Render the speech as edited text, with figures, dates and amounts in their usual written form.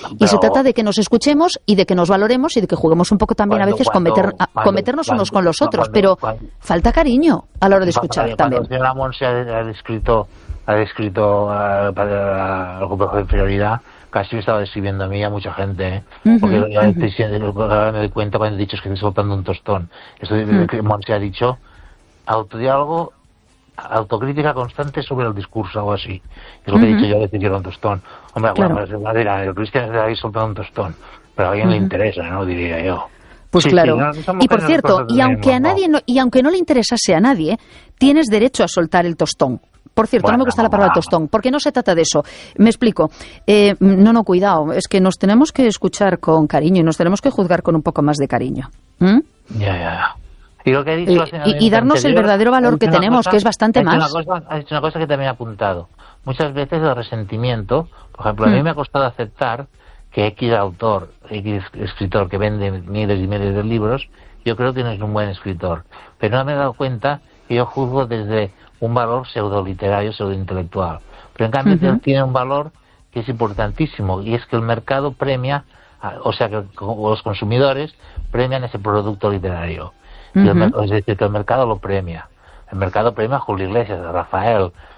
Y se trata de que nos escuchemos y de que nos valoremos y de que juguemos un poco también a veces cometernos unos con los otros, pero falta cariño a la hora de escuchar también. Cuando la Montse ha descrito al complejo de inferioridad, casi me estaba describiendo a mí y a mucha gente, porque ahora me doy cuenta cuando he dicho es que estoy soltando un tostón. Esto que Montse ha dicho, autodiálogo, autocrítica constante sobre el discurso, algo así. Es lo que he dicho yo de decir que era un tostón. Hombre, claro. Bueno, el Cristian está ahí soltando un tostón, pero a alguien le interesa, ¿no? Diría yo. Pues sí, claro. Sí, no, y por cierto, y aunque no le interesase a nadie, tienes derecho a soltar el tostón. Por cierto, bueno, no me gusta la palabra tostón, porque no se trata de eso. Me explico. Cuidado, es que nos tenemos que escuchar con cariño y nos tenemos que juzgar con un poco más de cariño. Ya. Y lo que he dicho y darnos el verdadero valor que tenemos, que es bastante más. Ha dicho una cosa que también he apuntado. Muchas veces el resentimiento, por ejemplo, a mí me ha costado aceptar que X autor, X escritor que vende miles y miles de libros, yo creo que no es un buen escritor. Pero no me he dado cuenta que yo juzgo desde un valor pseudoliterario, pseudointelectual. Pero en cambio tiene un valor que es importantísimo, y es que el mercado premia, o sea, que los consumidores premian ese producto literario. Es decir, que el mercado lo premia. El mercado premia a Julio Iglesias, a Rafael,